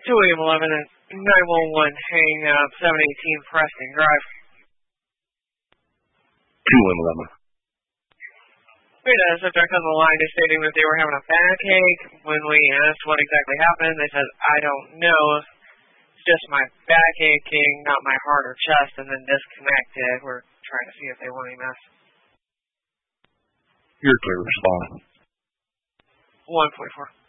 2 William 11 and 911 hanging up 718 Preston Drive. 2 William 11. We had a subject on the line just stating that they were having a backache. When we asked what exactly happened, they said, I don't know. It's just my back aching, not my heart or chest, and then disconnected. We're trying to see if they want EMS. You're clear to respond. 144.